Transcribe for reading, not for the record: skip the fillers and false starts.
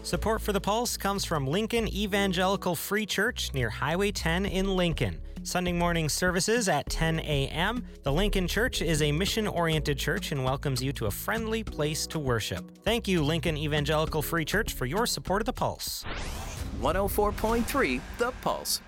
Support for The Pulse comes from Lincoln Evangelical Free Church near Highway 10 in Lincoln. Sunday morning services at 10 a.m. The Lincoln Church is a mission-oriented church and welcomes you to a friendly place to worship. Thank you, Lincoln Evangelical Free Church, for your support of The Pulse. 104.3 The Pulse.